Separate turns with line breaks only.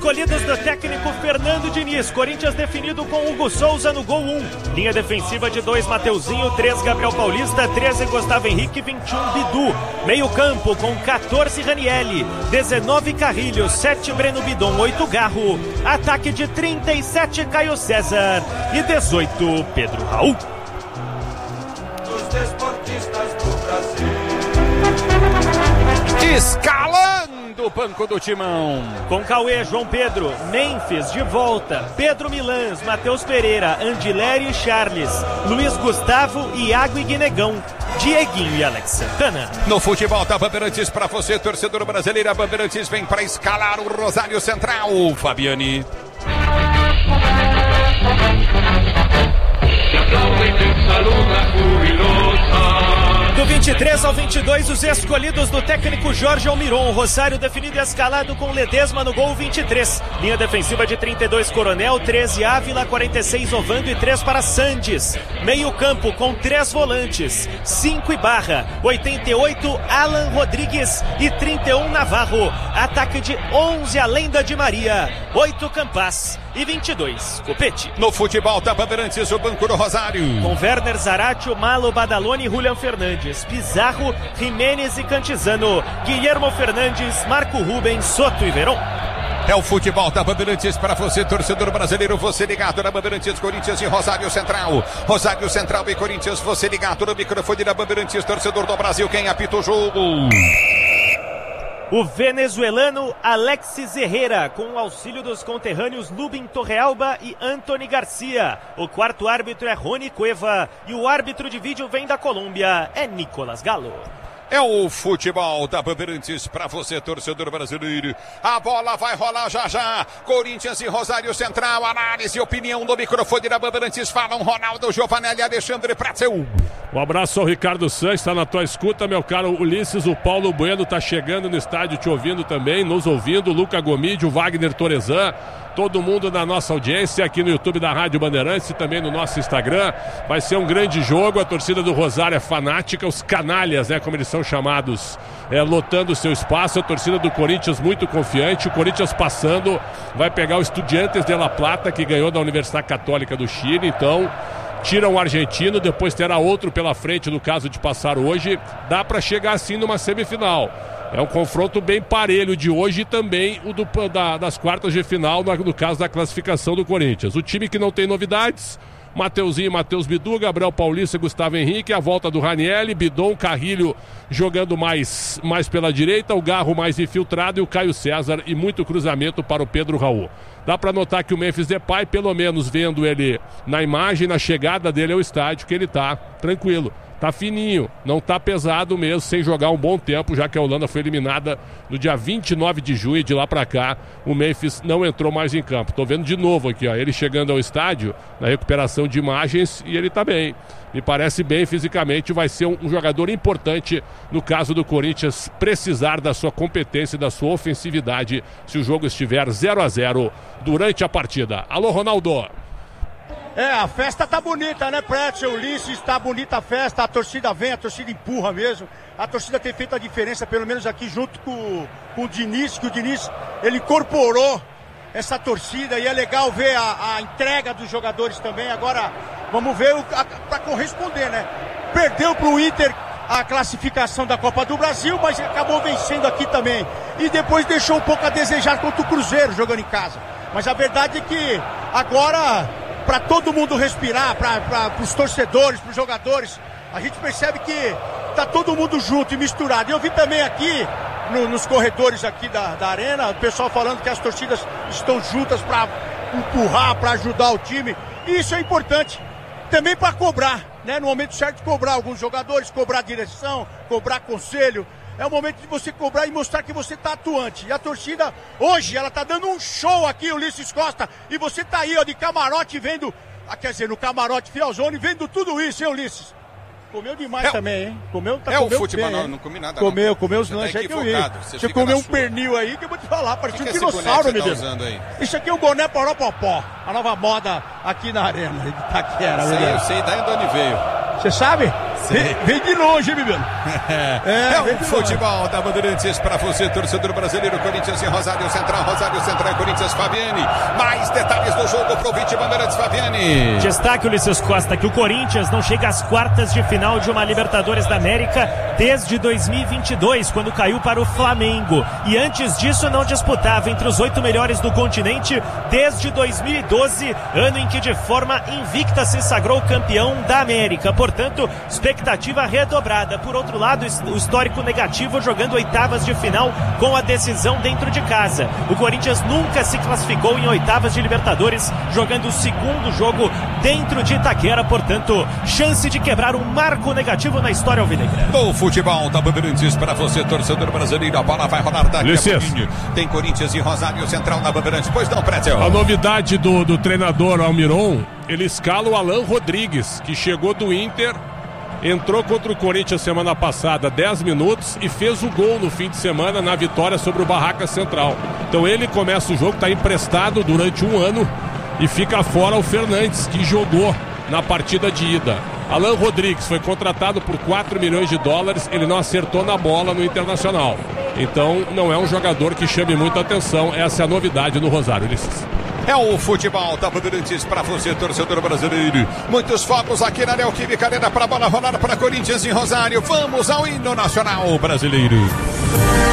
escolhidos do técnico Fernando Diniz. Corinthians definido com Hugo Souza no gol 1. Linha defensiva de 2, Mateuzinho, 3, Gabriel Paulista, 13, Gustavo Henrique, 21, Bidu. Meio campo com 14, Ranielli, 19, Carrilho, 7, Breno Bidon, 8, Garro. Ataque de 37, Caio César e 18, Pedro Raul.
Os desportistas do Brasil.
Escalando o banco do Timão.
Com Cauê, João Pedro, Memphis de volta, Pedro Milans, Matheus Pereira, Andileri e Charles, Luiz Gustavo, Iago e Guinegão, Dieguinho e Alex Santana.
No futebol da Bandeirantes, para você, torcedor brasileiro, a Bandeirantes vem para escalar o Rosário Central. Fabiane.
Do 23 ao 22, os escolhidos do técnico Jorge Almiron. Rosário definido e escalado com Ledesma no gol 23. Linha defensiva de 32, Coronel, 13, Ávila, 46, Ovando e 3 para Sandes. Meio campo com 3 volantes, 5 Ibarra, 88, Alan Rodrigues e 31, Navarro. Ataque de 11, a lenda de Maria, 8, Campas e 22, Copete.
No futebol da Bandeirantes, o banco do Rosário.
Com Werner, Zaratio, Malo, Badaloni e Julian Fernandes, Pizarro, Jimenez e Cantizano, Guilhermo Fernandes, Marco Rubens, Soto e Verón.
É o futebol da Bandeirantes para você, torcedor brasileiro, você ligado na Bandeirantes, Corinthians e Rosário Central. Rosário Central e Corinthians, você ligado no microfone da Bandeirantes, torcedor do Brasil, quem apita o jogo?
O venezuelano Alexis Herrera, com o auxílio dos conterrâneos Lubin Torrealba e Anthony Garcia. O quarto árbitro é Rony Cueva e o árbitro de vídeo vem da Colômbia, é Nicolas Galo.
É o futebol da Bandeirantes para você, torcedor brasileiro. A bola vai rolar já já. Corinthians e Rosário Central. Análise e opinião do microfone da Bandeirantes. Falam Ronaldo, Giovanelli e Alexandre Pretzel.
Um abraço ao Ricardo Sanches, está na tua escuta, meu caro Ulisses. O Paulo Bueno está chegando no estádio te ouvindo também, nos ouvindo. O Luca Gomide, o Wagner Torezan. Todo mundo na nossa audiência aqui no YouTube da Rádio Bandeirantes e também no nosso Instagram. Vai ser um grande jogo, a torcida do Rosário é fanática, os canalhas, né, como eles são chamados, lotando o seu espaço. A torcida do Corinthians muito confiante, o Corinthians passando, vai pegar o Estudiantes de La Plata, que ganhou da Universidade Católica do Chile, então tira um argentino, depois terá outro pela frente no caso de passar hoje. Dá para chegar assim numa semifinal. É um confronto bem parelho de hoje e também o das quartas de final, no caso da classificação do Corinthians. O time que não tem novidades, Mateuzinho, Matheus Bidu, Gabriel Paulista, Gustavo Henrique, a volta do Ranielli, Bidon, Carrilho jogando mais pela direita, o Garro mais infiltrado e o Caio César e muito cruzamento para o Pedro Raul. Dá para notar que o Memphis Depay, pelo menos vendo ele na imagem, na chegada dele ao estádio, que ele tá tranquilo. Tá fininho, não tá pesado mesmo, sem jogar um bom tempo, já que a Holanda foi eliminada no dia 29 de junho e de lá pra cá o Memphis não entrou mais em campo. Tô vendo de novo aqui, ó, ele chegando ao estádio, na recuperação de imagens, e ele tá bem. Me parece bem fisicamente, vai ser um jogador importante no caso do Corinthians precisar da sua competência e da sua ofensividade se o jogo estiver 0-0 durante a partida. Alô, Ronaldo.
A festa tá bonita, né, Pretzel, Ulisses, tá bonita a festa, a torcida vem, a torcida empurra mesmo, a torcida tem feito a diferença, pelo menos aqui junto com o Diniz, que o Diniz, ele incorporou essa torcida e é legal ver a entrega dos jogadores também. Agora, vamos ver para corresponder, né, perdeu pro Inter a classificação da Copa do Brasil, mas acabou vencendo aqui também, e depois deixou um pouco a desejar contra o Cruzeiro jogando em casa, mas a verdade é que agora, para todo mundo respirar, para os torcedores, para os jogadores, a gente percebe que tá todo mundo junto e misturado. Eu vi também aqui nos corredores aqui da arena, o pessoal falando que as torcidas estão juntas para empurrar, para ajudar o time. E isso é importante também para cobrar, né? No momento certo de cobrar alguns jogadores, cobrar direção, cobrar conselho. É o momento de você cobrar e mostrar que você tá atuante. E a torcida, hoje, ela tá dando um show aqui, Ulisses Costa. E você tá aí, ó, de camarote vendo, no camarote Fialzone, vendo tudo isso, hein, Ulisses? Comeu demais também, hein? Comeu
o futebol, bem, não comi nada.
Comeu os lanches aí que eu vi. Você comeu um pernil aí que eu vou te falar, parecia um dinossauro, meu Deus. Isso aqui é o boné Poropopó, a nova moda aqui na arena de Itaquera.
Eu sei, daí de onde veio.
Você sabe?
sei.
Vem de longe, Bibiano.
É o futebol da Bandeirantes para você, torcedor brasileiro. Corinthians e Rosário Central, e Corinthians, Fabiane. Mais detalhes do jogo pro Vite Bandeirantes, Fabiane.
Destaque, Ulisses Costa, que o Corinthians não chega às quartas de final de uma Libertadores da América desde 2022, quando caiu para o Flamengo. E antes disso não disputava entre os 8 melhores do continente desde 2012, ano em que de forma invicta se sagrou campeão da América. Portanto, expectativa redobrada. Por outro lado, o histórico negativo jogando oitavas de final com a decisão dentro de casa. O Corinthians nunca se classificou em oitavas de Libertadores, jogando o segundo jogo dentro de Itaquera. Portanto, chance de quebrar um marco negativo na história alvinegra.
O futebol da Bandeirantes para você, torcedor brasileiro. A bola vai rolar daqui a pouquinho. Tem Corinthians e Rosário Central na Bandeirantes. Pois não, Pretzel.
A novidade do treinador Almiron, ele escala o Alan Rodrigues, que chegou do Inter, entrou contra o Corinthians semana passada 10 minutos e fez o gol no fim de semana na vitória sobre o Barraca Central. Então ele começa o jogo, está emprestado durante um ano e fica fora o Fernandes, que jogou na partida de ida. Alan Rodrigues foi contratado por 4 milhões de dólares, ele não acertou na bola no Internacional. Então não é um jogador que chame muita atenção, essa é a novidade no Rosário, Ulisses.
É o futebol da Bandeirantes para você, torcedor brasileiro. Muitos fogos aqui na Neoquímica Arena para a bola rolar para Corinthians e Rosário. Vamos ao hino nacional brasileiro.